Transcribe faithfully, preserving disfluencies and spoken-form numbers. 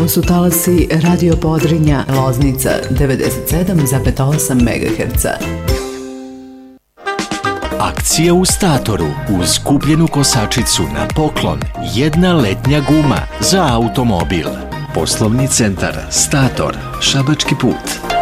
Ovo su talasi Radio Podrinja, Loznica devedeset sedam zarez osam megaherca. Akcija u Statoru. Uz kupljenu kosačicu na poklon jedna letnja guma za automobil. Poslovni centar Stator, Šabački put.